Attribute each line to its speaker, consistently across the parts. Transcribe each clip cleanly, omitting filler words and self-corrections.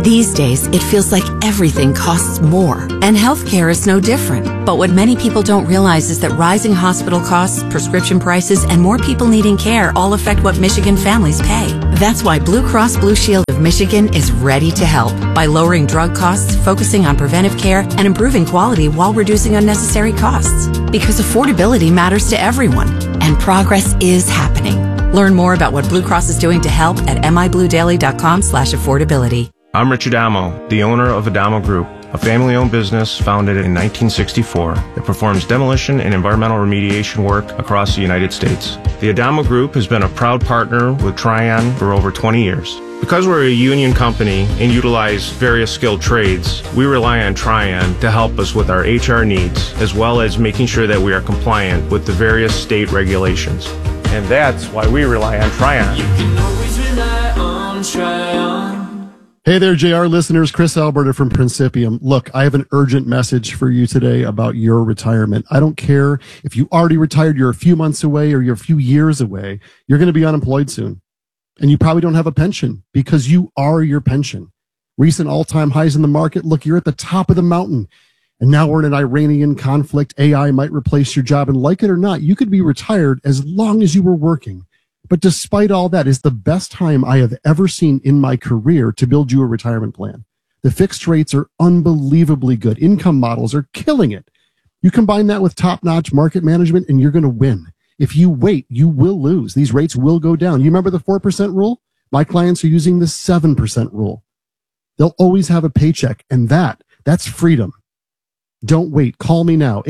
Speaker 1: These days, it feels like everything costs more, and healthcare is no different. But what many people don't realize is that rising hospital costs, prescription prices, and more people needing care all affect what Michigan families pay. That's why Blue Cross Blue Shield of Michigan is ready to help by lowering drug costs, focusing on preventive care, and improving quality while reducing unnecessary costs. Because affordability matters to everyone, and progress is happening. Learn more about what Blue Cross is doing to help at mibluedaily.com/affordability.
Speaker 2: I'm Richard Adamo, the owner of Adamo Group, a family-owned business founded in 1964 that performs demolition and environmental remediation work across the United States. The Adamo Group has been a proud partner with Trian for over 20 years. Because we're a union company and utilize various skilled trades, we rely on Trian to help us with our HR needs, as well as making sure that we are compliant with the various state regulations. And that's why we rely on Trian.
Speaker 3: You can always rely on Trian.
Speaker 4: Hey there, JR listeners. Chris Alberta from Principium. Look, I have an urgent message for you today about your retirement. I don't care if you already retired, you're a few months away, or you're a few years away. You're going to be unemployed soon. And you probably don't have a pension because you are your pension. Recent all-time highs in the market. Look, you're at the top of the mountain. And now we're in an Iranian conflict. AI might replace your job. And like it or not, you could be retired as long as you were working. But despite all that, is the best time I have ever seen in my career to build you a retirement plan. The fixed rates are unbelievably good. Income models are killing it. You combine that with top-notch market management and you're going to win. If you wait, you will lose. These rates will go down. You remember the 4% rule? My clients are using the 7% rule. They'll always have a paycheck, and that's freedom. Don't wait. Call me now.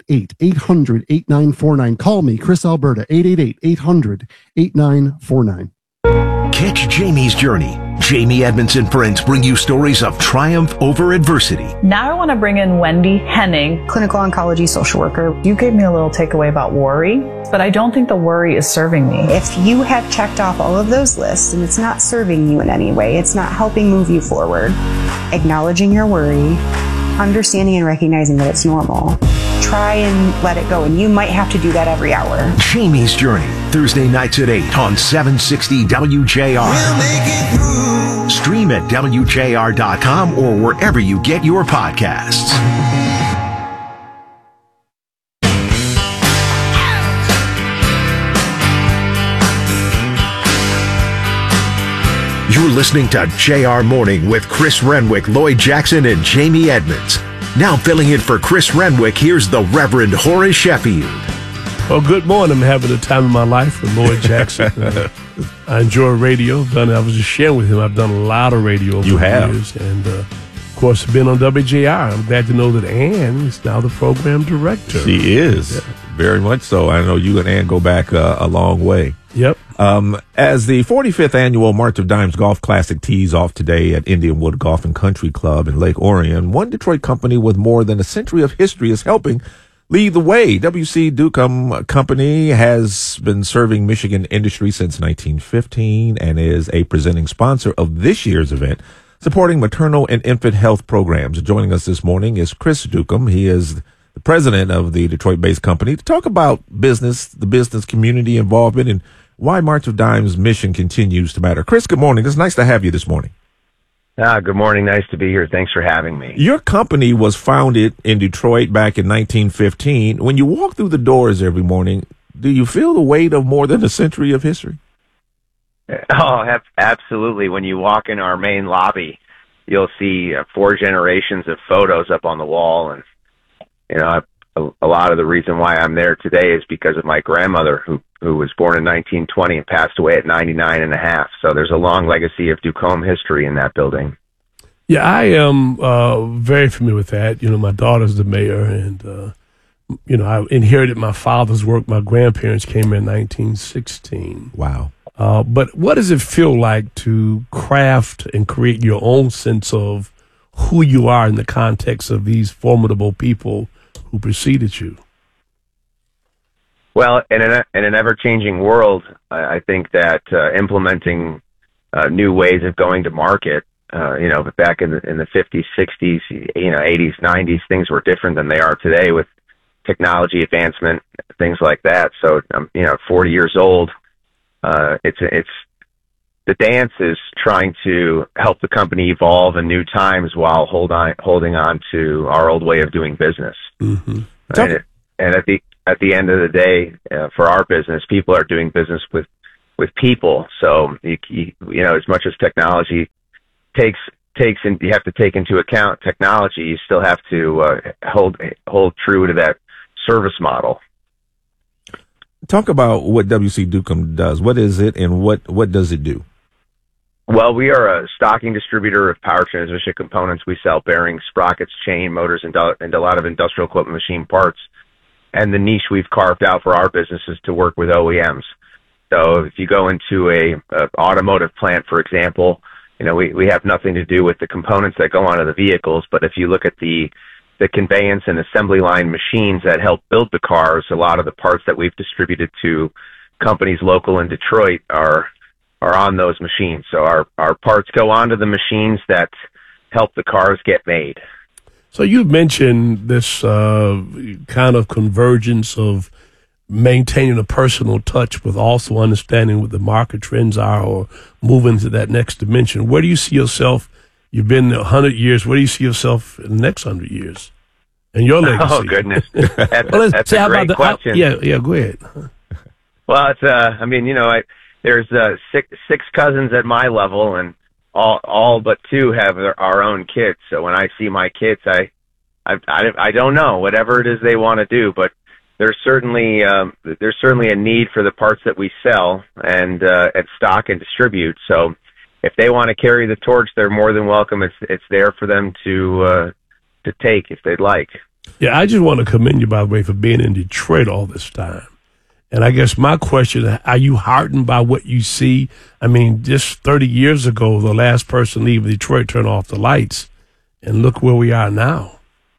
Speaker 4: 888-800-8949. Call me, Chris Alberta, 888-800-8949.
Speaker 5: Catch Jamie's journey. Jamie Edmondson Prince bring you stories of triumph over adversity.
Speaker 6: Now I want to bring in Wendy Henning, clinical oncology social worker. You gave me a little takeaway about worry, but I don't think the worry is serving me.
Speaker 7: If you have checked off all of those lists and it's not serving you in any way, it's not helping move you forward, acknowledging your worry, understanding and recognizing that it's normal. Try and let it go, and you might have to do that every hour.
Speaker 5: Jamie's Journey, Thursday nights at 8 on 760 WJR.
Speaker 3: We'll make it through.
Speaker 5: Stream at WJR.com or wherever you get your podcasts. You're listening to JR Morning with Chris Renwick, Lloyd Jackson, and Jamie Edmonds. Now filling in for Chris Renwick, here's the Reverend Horace Sheffield.
Speaker 8: Well, good morning. I'm having the time of my life with Lloyd Jackson. I enjoy radio. I was just sharing with him. I've done a lot of radio over the years. And, of course, been on WJR. I'm glad to know that Ann is now the program director.
Speaker 9: She is. Yeah. Very much so. I know you and Ann go back a long way.
Speaker 8: Yep.
Speaker 9: As the 45th annual March of Dimes Golf Classic tees off today at Indianwood Golf and Country Club in Lake Orion, one Detroit company with more than a century of history is helping lead the way. W.C. Ducombe Company has been serving Michigan industry since 1915 and is a presenting sponsor of this year's event, supporting maternal and infant health programs. Joining us this morning is Chris Ducombe. He is the president of the Detroit-based company to talk about business, the business community involvement, and why March of Dimes' mission continues to matter. Chris, good morning. It's nice to have you this morning.
Speaker 10: Good morning. Nice to be here. Thanks for having me.
Speaker 9: Your company was founded in Detroit back in 1915. When you walk through the doors every morning, do you feel the weight of more than a century of history?
Speaker 10: Oh, absolutely. When you walk in our main lobby, you'll see 4 generations of photos up on the wall. And, you know, a lot of the reason why I'm there today is because of my grandmother, who was born in 1920 and passed away at 99 and a half. So there's a long legacy of Ducombe history in that building.
Speaker 8: Yeah, I am very familiar with that. You know, my daughter's the mayor, and, you know, I inherited my father's work. My grandparents came in 1916.
Speaker 9: Wow.
Speaker 8: But what does it feel like to craft and create your own sense of who you are in the context of these formidable people who preceded you?
Speaker 10: Well, in an ever-changing world, I think that implementing new ways of going to market, you know, back in the 50s, 60s, you know, 80s, 90s, things were different than they are today with technology advancement, things like that. So, you know, 40 years old, it's the dance is trying to help the company evolve in new times while holding on to our old way of doing business.
Speaker 8: Mm-hmm.
Speaker 10: And at the end of the day, for our business, people are doing business with people. So you know, as much as technology takes and you have to take into account technology, you still have to hold true to that service model.
Speaker 9: Talk about what WC Dukem does. What is it, and what does it do?
Speaker 10: Well, we are a stocking distributor of power transmission components. We sell bearings, sprockets, chain, motors, and a lot of industrial equipment machine parts. And the niche we've carved out for our business is to work with OEMs. So if you go into a automotive plant, for example, you know, we have nothing to do with the components that go onto the vehicles, but if you look at the conveyance and assembly line machines that help build the cars, a lot of the parts that we've distributed to companies local in Detroit are on those machines. So our parts go onto the machines that help the cars get made.
Speaker 8: So you mentioned this kind of convergence of maintaining a personal touch with also understanding what the market trends are or moving to that next dimension. Where do you see yourself? You've been 100 years. Where do you see yourself in the next 100 years? And your legacy?
Speaker 10: Oh, goodness. That's a great question.
Speaker 8: Yeah, go ahead.
Speaker 10: Well, it's, I mean, you know, there's six cousins at my level, and all but two have our own kids. So when I see my kids, I don't know, whatever it is they want to do, but there's certainly a need for the parts that we sell and stock and distribute. So if they want to carry the torch, they're more than welcome. It's there for them to take if they'd like.
Speaker 8: Yeah, I just want to commend you, by the way, for being in Detroit all this time. And I guess my question, are you heartened by what you see? I mean, just 30 years ago, the last person leaving Detroit turned off the lights, and look where we are now.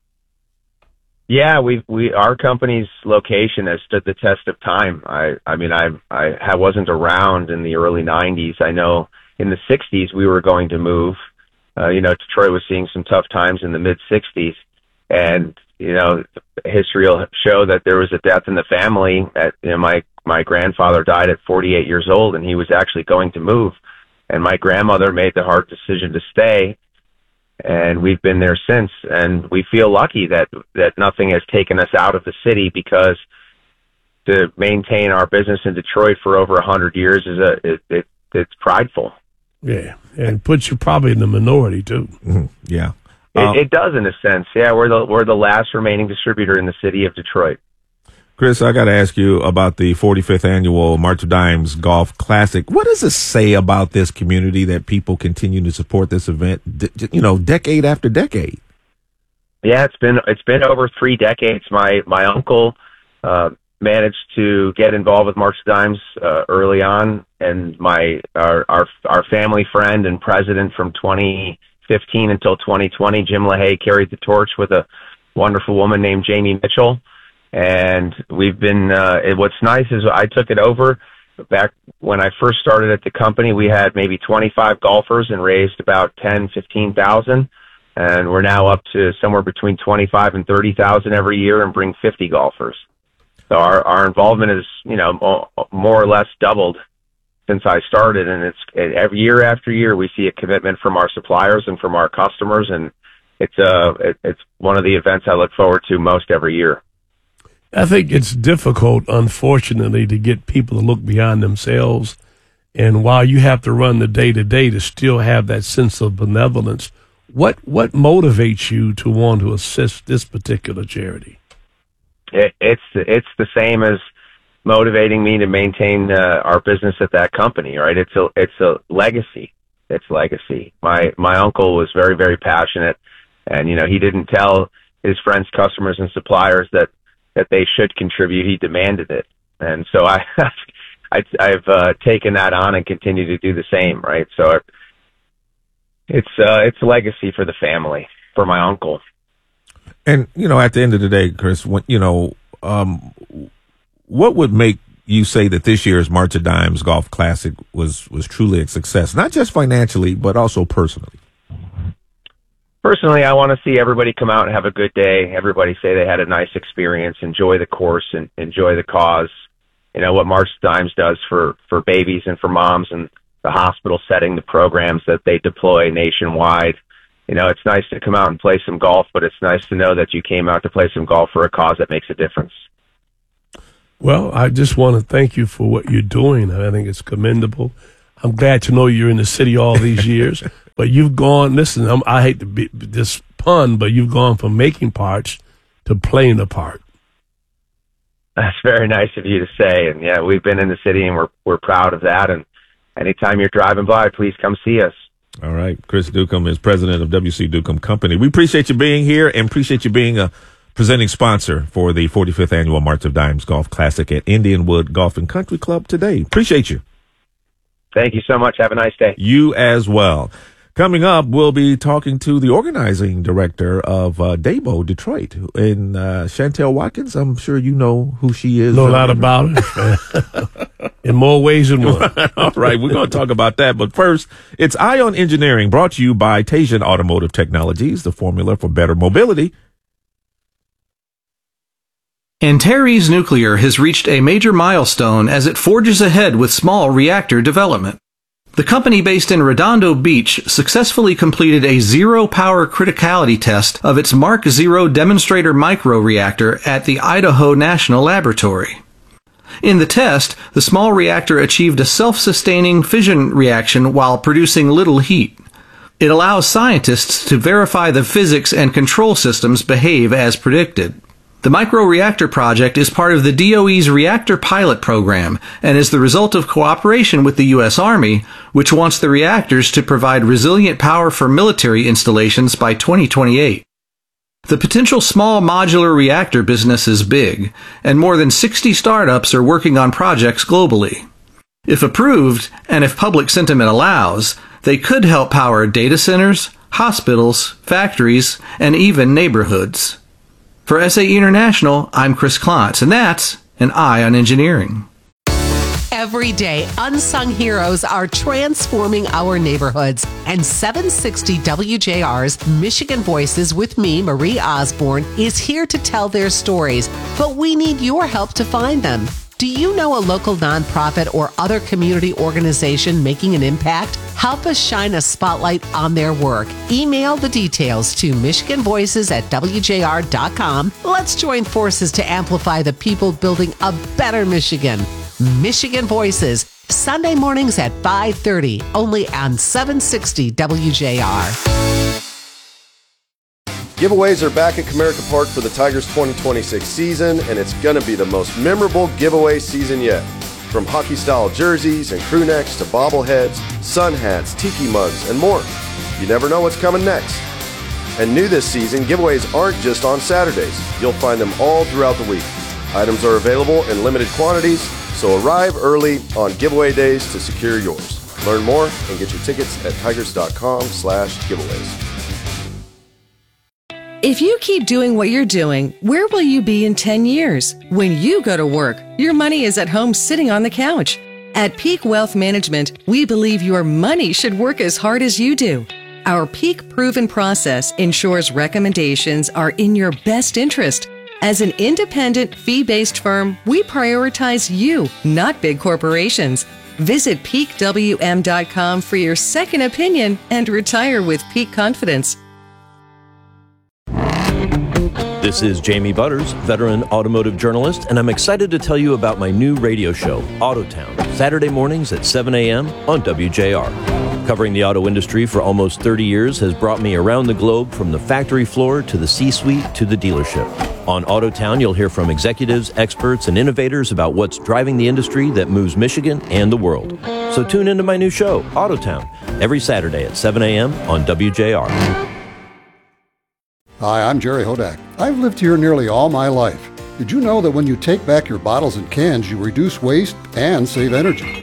Speaker 10: Yeah, our company's location has stood the test of time. I mean, I wasn't around in the early 90s. I know in the 60s we were going to move. You know, Detroit was seeing some tough times in the mid 60s, and you know, history will show that there was a death in the family. My grandfather died at 48 years old, and he was actually going to move. And my grandmother made the hard decision to stay, and we've been there since. And we feel lucky that nothing has taken us out of the city, because to maintain our business in Detroit for over 100 years it's prideful.
Speaker 8: Yeah, and puts you probably in the minority too.
Speaker 9: Mm-hmm. Yeah.
Speaker 10: It does, in a sense. Yeah, we're the last remaining distributor in the city of Detroit.
Speaker 9: Chris, I got to ask you about the 45th annual March of Dimes Golf Classic. What does it say about this community that people continue to support this event, you know, decade after decade?
Speaker 10: Yeah, it's been over 3 decades. My uncle managed to get involved with March of Dimes early on, and our family friend and president from 2015 until 2020, Jim LaHaye, carried the torch with a wonderful woman named Jamie Mitchell. And we've been, what's nice is I took it over. Back when I first started at the company, we had maybe 25 golfers and raised about 15,000. And we're now up to somewhere between 25 and 30,000 every year and bring 50 golfers. So our involvement is, you know, more or less doubled since I started, and it's every year after year we see a commitment from our suppliers and from our customers, and it's one of the events I look forward to most every year.
Speaker 8: I think it's difficult, unfortunately, to get people to look beyond themselves, and while you have to run the day-to-day to still have that sense of benevolence, what motivates you to want to assist this particular charity?
Speaker 10: It's the same as motivating me to maintain our business at that company, right? It's a legacy. It's legacy. My uncle was very, very passionate, and you know, he didn't tell his friends, customers, and suppliers that they should contribute. He demanded it, and so I've taken that on and continue to do the same, right? So it's a legacy for the family, for my uncle.
Speaker 9: And you know, at the end of the day, Chris, what would make you say that this year's March of Dimes Golf Classic was truly a success, not just financially, but also personally?
Speaker 10: Personally, I want to see everybody come out and have a good day. Everybody say they had a nice experience, enjoy the course, and enjoy the cause. You know, what March of Dimes does for babies and for moms and the hospital setting, the programs that they deploy nationwide. You know, it's nice to come out and play some golf, but it's nice to know that you came out to play some golf for a cause that makes a difference.
Speaker 8: Well, I just want to thank you for what you're doing. I think it's commendable. I'm glad to know you're in the city all these years, but you've gone, listen, I hate to be this pun, but you've gone from making parts to playing the part.
Speaker 10: That's very nice of you to say. And yeah, we've been in the city and we're proud of that. And anytime you're driving by, please come see us.
Speaker 9: All right. Chris Ducombe is president of W.C. Ducombe Company. We appreciate you being here and appreciate you being a presenting sponsor for the 45th annual March of Dimes Golf Classic at Indianwood Golf and Country Club today. Appreciate you.
Speaker 10: Thank you so much. Have a nice day.
Speaker 9: You as well. Coming up, we'll be talking to the organizing director of Dabo Detroit, and Chantel Watkins. I'm sure you know who she is.
Speaker 8: Know a lot about her in more ways than one.
Speaker 9: All right, we're going to talk about that. But first, it's Ion Engineering, brought to you by Tasian Automotive Technologies, the formula for better mobility.
Speaker 11: Antares Nuclear has reached a major milestone as it forges ahead with small reactor development. The company based in Redondo Beach successfully completed a zero-power criticality test of its Mark Zero demonstrator microreactor at the Idaho National Laboratory. In the test, the small reactor achieved a self-sustaining fission reaction while producing little heat. It allows scientists to verify the physics and control systems behave as predicted. The microreactor project is part of the DOE's Reactor Pilot Program and is the result of cooperation with the U.S. Army, which wants the reactors to provide resilient power for military installations by 2028. The potential small modular reactor business is big, and more than 60 startups are working on projects globally. If approved, and if public sentiment allows, they could help power data centers, hospitals, factories, and even neighborhoods. For SA International, I'm Chris Klontz, and that's an Eye on Engineering.
Speaker 12: Every day, unsung heroes are transforming our neighborhoods. And 760 WJR's Michigan Voices with me, Marie Osborne, is here to tell their stories. But we need your help to find them. Do you know a local nonprofit or other community organization making an impact? Help us shine a spotlight on their work. Email the details to michiganvoices@wjr.com. Let's join forces to amplify the people building a better Michigan. Michigan Voices, Sunday mornings at 5:30, only on 760 WJR.
Speaker 13: Giveaways are back at Comerica Park for the Tigers 2026 season, and it's going to be the most memorable giveaway season yet. From hockey-style jerseys and crew necks to bobbleheads, sun hats, tiki mugs, and more. You never know what's coming next. And new this season, giveaways aren't just on Saturdays. You'll find them all throughout the week. Items are available in limited quantities, so arrive early on giveaway days to secure yours. Learn more and get your tickets at tigers.com/giveaways.
Speaker 14: If you keep doing what you're doing, where will you be in 10 years? When you go to work, your money is at home sitting on the couch. At Peak Wealth Management, we believe your money should work as hard as you do. Our Peak Proven process ensures recommendations are in your best interest. As an independent, fee-based firm, we prioritize you, not big corporations. Visit peakwm.com for your second opinion and retire with peak confidence.
Speaker 15: This is Jamie Butters, veteran automotive journalist, and I'm excited to tell you about my new radio show, Autotown, Saturday mornings at 7 a.m. on WJR. Covering the auto industry for almost 30 years has brought me around the globe from the factory floor to the C-suite to the dealership. On Autotown, you'll hear from executives, experts, and innovators about what's driving the industry that moves Michigan and the world. So tune into my new show, Autotown, every Saturday at 7 a.m. on WJR.
Speaker 16: Hi, I'm Jerry Hodak. I've lived here nearly all my life. Did you know that when you take back your bottles and cans, you reduce waste and save energy?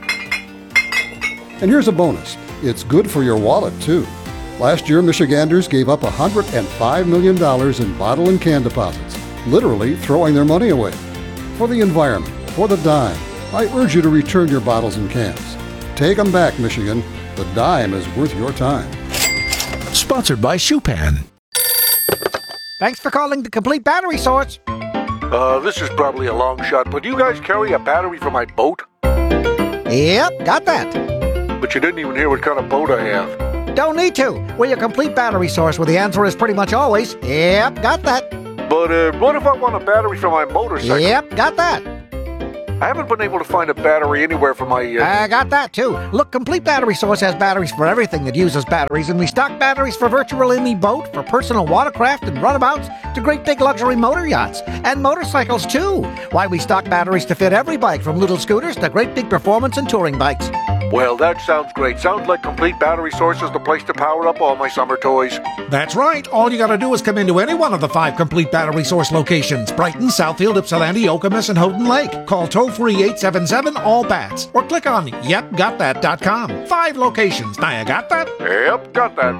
Speaker 16: And here's a bonus. It's good for your wallet, too. Last year, Michiganders gave up $105 million in bottle and can deposits, literally throwing their money away. For the environment, for the dime, I urge you to return your bottles and cans. Take them back, Michigan. The dime is worth your time.
Speaker 5: Sponsored by Schupan.
Speaker 17: Thanks for calling the Complete Battery Source.
Speaker 18: This is probably a long shot, but do you guys carry a battery for my boat?
Speaker 17: Yep, got that.
Speaker 18: but you didn't even hear what kind of boat I have.
Speaker 17: Don't need to. We're your complete battery source, where the answer is pretty much always, yep, got that.
Speaker 18: But what if I want a battery for my motorcycle?
Speaker 17: Yep, got that.
Speaker 18: I haven't been able to find a battery anywhere for my...
Speaker 17: I got that, too. Look, Complete Battery Source has batteries for everything that uses batteries, and we stock batteries for virtually any boat, for personal watercraft and runabouts, to great big luxury motor yachts, and motorcycles, too. Why, we stock batteries to fit every bike, from little scooters to great big performance and touring bikes.
Speaker 18: Well, that sounds great. Sounds like Complete Battery Source is the place to power up all my summer toys.
Speaker 17: That's right. All you gotta do is come into any one of the 5 Complete Battery Source locations: Brighton, Southfield, Ypsilanti, Okemos, and Houghton Lake. Call toll-free 877-ALL-BATS or click on yepgotthat.com. 5 locations. Now you got that?
Speaker 18: Yep, got that.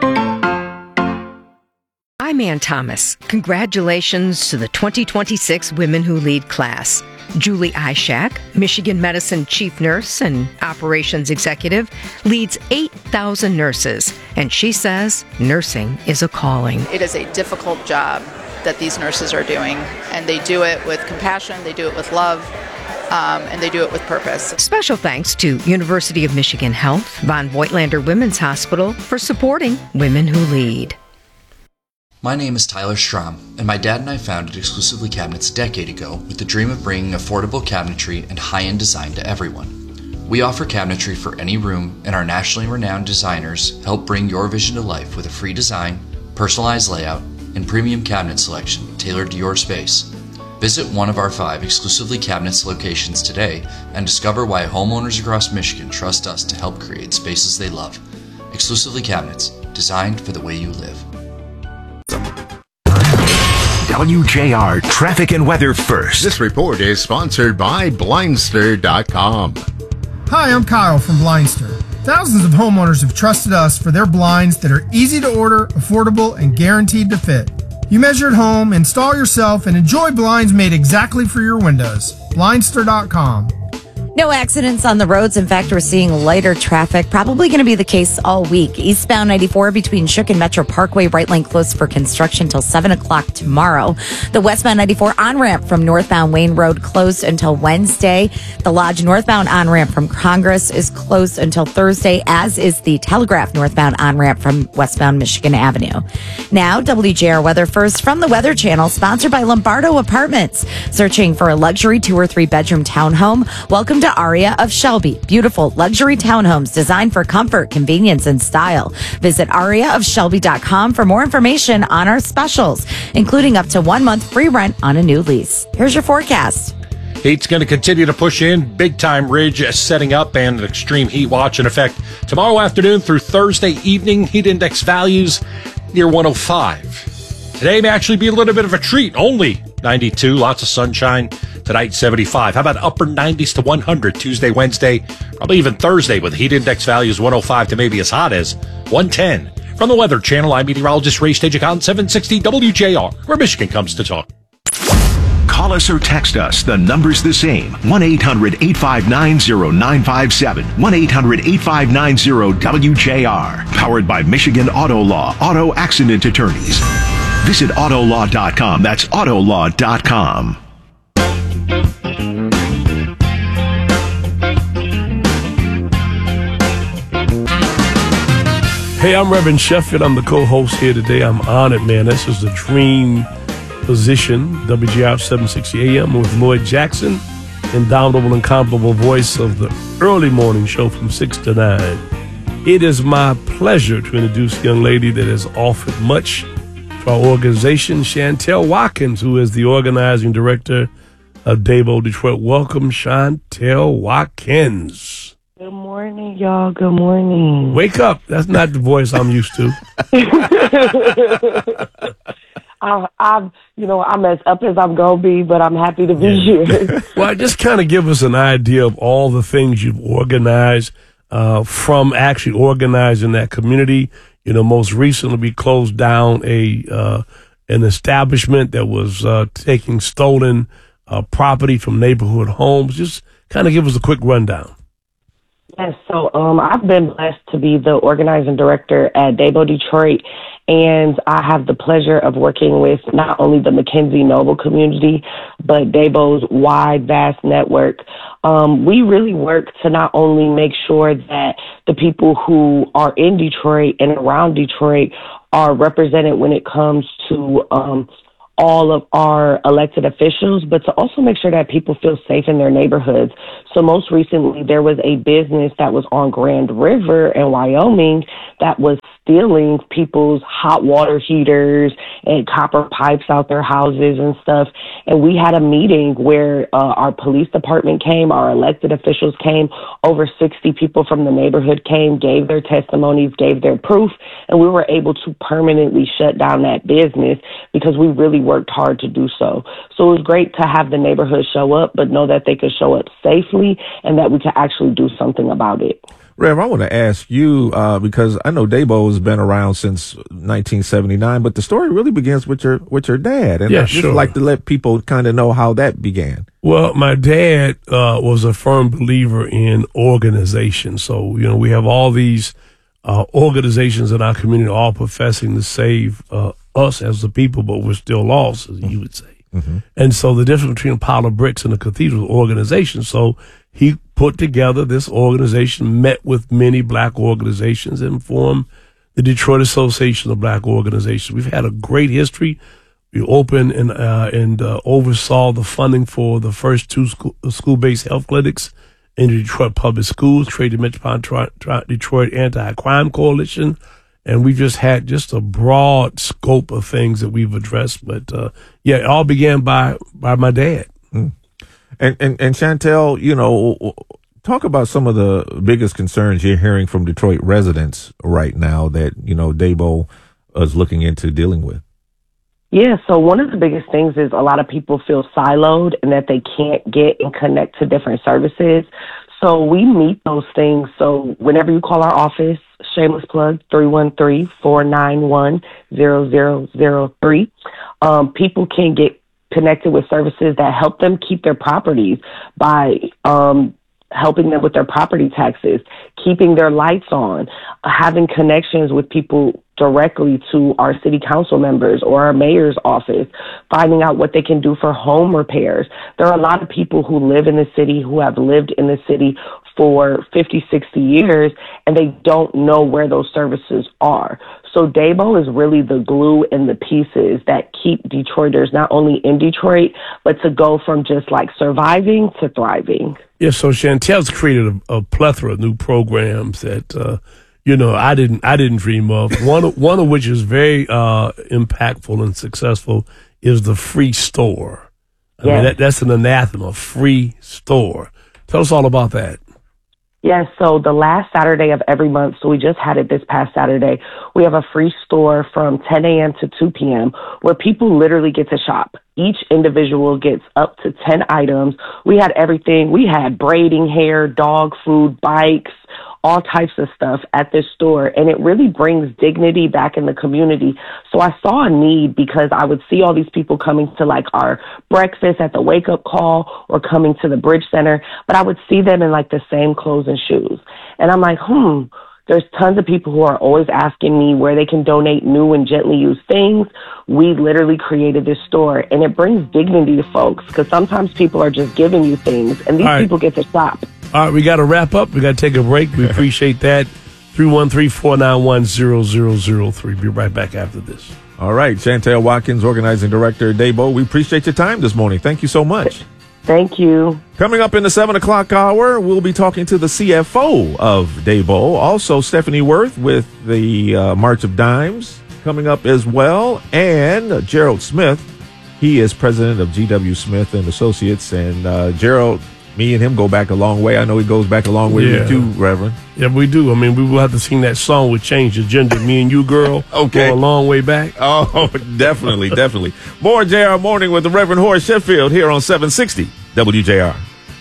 Speaker 19: I'm Ann Thomas. Congratulations to the 2026 Women Who Lead class. Julie Ishak, Michigan Medicine Chief Nurse and Operations Executive, leads 8,000 nurses, and she says nursing is a calling.
Speaker 20: It is a difficult job that these nurses are doing, and they do it with compassion, they do it with love, and they do it with purpose.
Speaker 19: Special thanks to University of Michigan Health, Von Voigtlander Women's Hospital for supporting Women Who Lead.
Speaker 21: My name is Tyler Strom, and my dad and I founded Exclusively Cabinets a decade ago with the dream of bringing affordable cabinetry and high-end design to everyone. We offer cabinetry for any room, and our nationally renowned designers help bring your vision to life with a free design, personalized layout, and premium cabinet selection tailored to your space. Visit one of our 5 Exclusively Cabinets locations today and discover why homeowners across Michigan trust us to help create spaces they love. Exclusively Cabinets, designed for the way you live.
Speaker 5: WJR Traffic and Weather First.
Speaker 22: This report is sponsored by Blindster.com.
Speaker 23: Hi, I'm Kyle from Blindster. Thousands of homeowners have trusted us for their blinds that are easy to order, affordable, and guaranteed to fit. You measure at home, install yourself, and enjoy blinds made exactly for your windows. Blindster.com.
Speaker 24: No accidents on the roads. In fact, we're seeing lighter traffic. Probably going to be the case all week. Eastbound 94 between Shook and Metro Parkway, right lane closed for construction till 7 o'clock tomorrow. The westbound 94 on-ramp from northbound Wayne Road closed until Wednesday. The Lodge northbound on-ramp from Congress is closed until Thursday, as is the Telegraph northbound on-ramp from westbound Michigan Avenue. Now, WJR Weather First from the Weather Channel, sponsored by Lombardo Apartments. Searching for a luxury 2 or 3 bedroom townhome? Welcome to Aria of Shelby. Beautiful luxury townhomes designed for comfort, convenience, and style. Visit ariaofshelby.com for more information on our specials, including up to 1 month free rent on a new lease. Here's your forecast.
Speaker 25: Heat's going to continue to push in. Big time ridge setting up and an extreme heat watch in effect tomorrow afternoon through Thursday evening. Heat index values near 105. Today may actually be a little bit of a treat. Only 92, lots of sunshine. Tonight, 75. How about upper 90s to 100 Tuesday, Wednesday, probably even Thursday with heat index values 105 to maybe as hot as 110. From the Weather Channel, I'm meteorologist Ray Stagicon, 760 WJR, where Michigan comes to talk.
Speaker 5: Call us or text us. The number's the same. 1-800-859-0957. 1-800-859-WJR. Powered by Michigan Auto Law, Auto Accident Attorneys. Visit Autolaw.com. That's Autolaw.com.
Speaker 8: Hey, I'm Reverend Sheffield. I'm the co-host here today. I'm honored, man. This is the dream position. WGR 760 AM with Lloyd Jackson, indomitable, incomparable voice of the early morning show from 6 to 9. It is my pleasure to introduce a young lady that has offered much to our organization, Chantel Watkins, who is the organizing director of Dabo Detroit. Welcome, Chantel Watkins.
Speaker 26: Good morning, y'all. Good morning.
Speaker 8: Wake up. That's not the voice I'm used to.
Speaker 26: I'm as up as I'm going to be, but I'm happy to be here.
Speaker 8: Well, just kind of give us an idea of all the things you've organized from actually organizing that community. You know, most recently we closed down an establishment that was taking stolen property from neighborhood homes. Just kind of give us a quick rundown.
Speaker 26: Yes, so I've been blessed to be the organizing director at Dabo Detroit, And I have the pleasure of working with not only the Mackenzie Noble community, but Dabo's wide, vast network. We really work to not only make sure that the people who are in Detroit and around Detroit are represented when it comes to all of our elected officials, but to also make sure that people feel safe in their neighborhoods. So most recently, there was a business that was on Grand River in Wyoming that was stealing people's hot water heaters and copper pipes out their houses and stuff. And we had a meeting where our police department came, our elected officials came, over 60 people from the neighborhood came, gave their testimonies, gave their proof, and we were able to permanently shut down that business because we really worked hard to do so. So it was great to have the neighborhood show up, but know that they could show up safely and that we could actually do something about it.
Speaker 9: Rev, I want to ask you, because I know Dabo has been around since 1979, but the story really begins with your dad. And
Speaker 8: yeah,
Speaker 9: I just
Speaker 8: sure.
Speaker 9: like to let people kind of know how that began.
Speaker 8: Well, my dad was a firm believer in organization. So, we have all these organizations in our community all professing to save us as the people, but we're still lost, as you would say. Mm-hmm. And so the difference between a pile of bricks and a cathedral is organization. So he put together this organization, met with many black organizations, and formed the Detroit Association of Black Organizations. We've had a great history. We opened and oversaw the funding for the first two school-based health clinics in the Detroit Public Schools, created Metropolitan Detroit Anti-Crime Coalition, and we've just had a broad scope of things that we've addressed. But it all began by my dad.
Speaker 9: Mm. And Chantel, talk about some of the biggest concerns you're hearing from Detroit residents right now that, Dabo is looking into dealing with.
Speaker 26: Yeah, so one of the biggest things is a lot of people feel siloed and that they can't get and connect to different services. So we meet those things. So whenever you call our office, shameless plug, 313-491-0003, people can get connected with services that help them keep their properties by helping them with their property taxes, keeping their lights on, having connections with people directly to our city council members or our mayor's office, finding out what they can do for home repairs. There are a lot of people who live in the city, who have lived in the city for 50, 60 years, and they don't know where those services are. So Dabo is really the glue and the pieces that keep Detroiters not only in Detroit, but to go from just like surviving to thriving.
Speaker 8: Yeah, so Chantel's created a plethora of new programs that I didn't dream of. One of which is very impactful and successful is the free store. I mean, that's an anathema, free store. Tell us all about that.
Speaker 26: Yes, so the last Saturday of every month, so we just had it this past Saturday, we have a free store from 10 a.m. to 2 p.m. where people literally get to shop. Each individual gets up to 10 items. We had everything. We had braiding hair, dog food, bikes, all types of stuff at this store, and it really brings dignity back in the community. So I saw a need because I would see all these people coming to like our breakfast at the wake up call or coming to the Bridge Center, but I would see them in like the same clothes and shoes. And I'm like, there's tons of people who are always asking me where they can donate new and gently used things. We literally created this store, and it brings dignity to folks because sometimes people are just giving you things, and these people get to shop.
Speaker 8: All right, we got to wrap up. We got to take a break. We appreciate that. 313-491-0003. Be right back after this.
Speaker 9: All right, Chantel Watkins, Organizing Director, Dabo. We appreciate your time this morning. Thank you so much.
Speaker 26: Thank you.
Speaker 9: Coming up in the 7 o'clock hour, we'll be talking to the CFO of Dabo. Also, Stephanie Worth with the March of Dimes coming up as well. And Gerald Smith. He is president of GW Smith and Associates. And Gerald, me and him go back a long way. I know he goes back a long way with you, Reverend.
Speaker 8: Yeah, we do. I mean, we will have to sing that song with Change the Gender. Me and you, girl,
Speaker 9: okay,
Speaker 8: go a long way back.
Speaker 9: Oh, definitely, definitely. More JR Morning with the Reverend Horace Sheffield here on 760 WJR.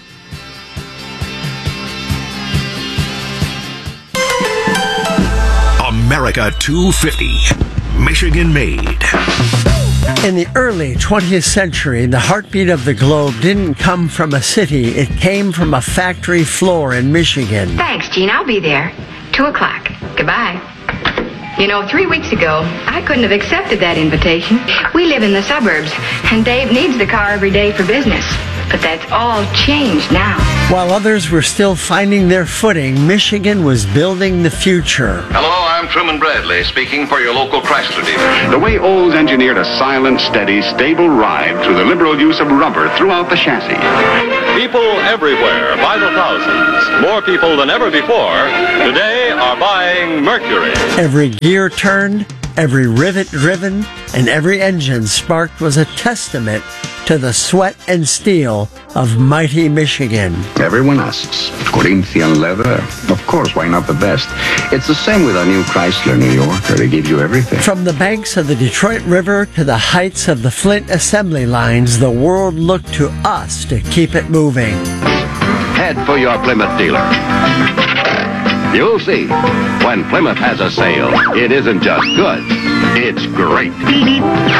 Speaker 5: America 250, Michigan made.
Speaker 1: In the early 20th century, the heartbeat of the globe didn't come from a city. It came from a factory floor in Michigan.
Speaker 2: Thanks, Gene. I'll be there. 2 o'clock. Goodbye. You know, 3 weeks ago, I couldn't have accepted that invitation. We live in the suburbs, and Dave needs the car every day for business. But that's all changed now.
Speaker 1: While others were still finding their footing, Michigan was building the future.
Speaker 3: Hello, I'm Truman Bradley, speaking for your local Chrysler dealer.
Speaker 4: The way Olds engineered a silent, steady, stable ride through the liberal use of rubber throughout the chassis.
Speaker 6: People everywhere, by the thousands, more people than ever before, today are buying Mercury.
Speaker 1: Every gear turned, every rivet driven, and every engine sparked was a testament to the sweat and steel of mighty Michigan.
Speaker 4: Everyone asks, Corinthian leather? Of course, why not the best? It's the same with our new Chrysler New Yorker. They give you everything.
Speaker 1: From the banks of the Detroit River to the heights of the Flint assembly lines, the world looked to us to keep it moving.
Speaker 3: Head for your Plymouth dealer. You'll see, when Plymouth has a sale, it isn't just good, it's great.